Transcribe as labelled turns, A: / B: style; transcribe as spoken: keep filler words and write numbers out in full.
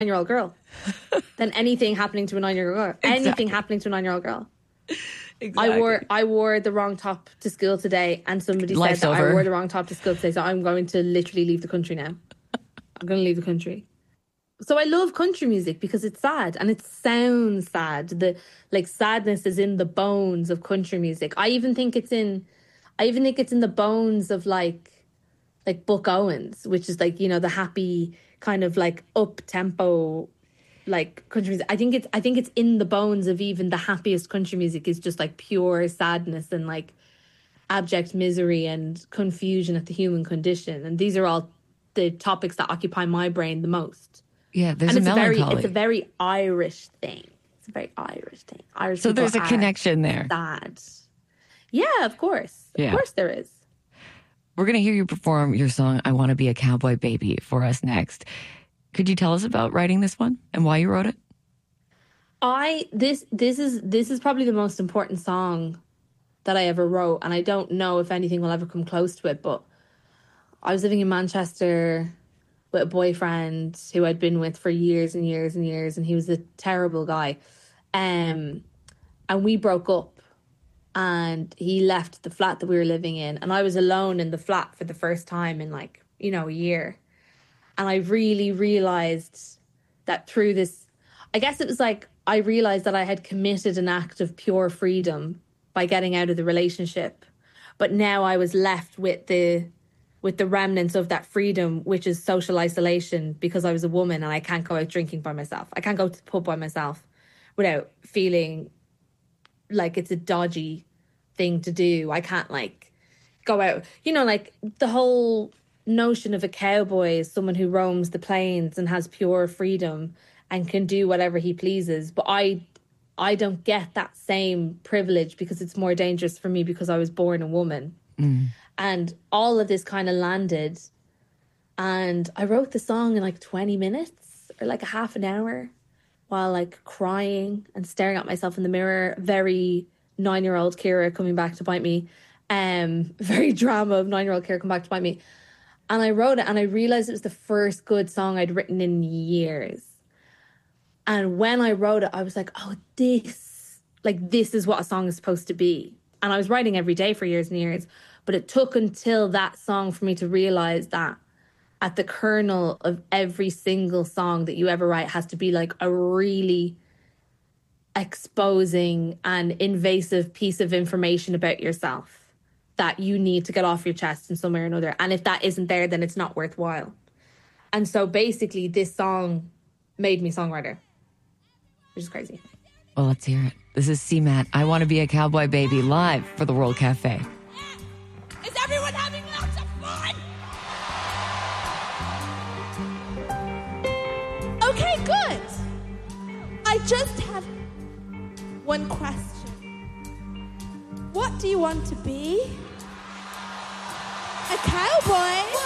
A: nine-year-old girl than anything happening to a nine-year-old girl. Exactly. Anything happening to a nine-year-old girl. Exactly. I wore I wore the wrong top to school today, and somebody
B: Life's
A: said that
B: over.
A: I wore the wrong top to school today, so I'm going to literally leave the country now. I'm going to leave the country. So I love country music because it's sad and it sounds sad. The like sadness is in the bones of country music. I even think it's in, I even think it's in the bones of like, like Buck Owens, which is like, you know, the happy kind of like up tempo, like country music. I think it's, I think it's in the bones of even the happiest country music is just like pure sadness and like abject misery and confusion at the human condition. And these are all the topics that occupy my brain the most.
B: Yeah, there's
A: and
B: a
A: it's
B: melancholy.
A: A very, it's a very Irish thing. It's a very Irish thing. Irish
B: so there's a connection there.
A: Sad. Yeah, of course. Of
B: yeah.
A: course there is.
B: We're going to hear you perform your song, I Want to Be a Cowboy Baby, for us next. Could you tell us about writing this one and why you wrote it?
A: I, this, this is, this is probably the most important song that I ever wrote. And I don't know if anything will ever come close to it, but I was living in Manchester with a boyfriend who I'd been with for years and years and years, and he was a terrible guy. Um, and we broke up, and he left the flat that we were living in, and I was alone in the flat for the first time in like, you know, a year. And I really realized that through this, I guess it was like, I realized that I had committed an act of pure freedom by getting out of the relationship. But now I was left with the with the remnants of that freedom, which is social isolation, because I was a woman and I can't go out drinking by myself. I can't go to the pub by myself without feeling like it's a dodgy thing to do. I can't like go out, you know, like the whole notion of a cowboy is someone who roams the plains and has pure freedom and can do whatever he pleases. But I, I don't get that same privilege because it's more dangerous for me because I was born a woman.
B: Mm.
A: And all of this kind of landed. And I wrote the song in like twenty minutes or like a half an hour while like crying and staring at myself in the mirror. Very nine-year-old Ciara coming back to bite me. Um, very drama of nine-year-old Ciara coming back to bite me. And I wrote it and I realized it was the first good song I'd written in years. And when I wrote it, I was like, oh, this, like this is what a song is supposed to be. And I was writing every day for years and years. But it took until that song for me to realize that at the kernel of every single song that you ever write has to be like a really exposing and invasive piece of information about yourself that you need to get off your chest in some way or another. And if that isn't there, then it's not worthwhile. And so basically this song made me songwriter, which is crazy.
B: Well, let's hear it. This is C MAT, I Want to Be a Cowboy Baby, live for the World Cafe.
C: Is everyone having lots of fun? Okay, good. I just have one question. What do you want to be? A cowboy?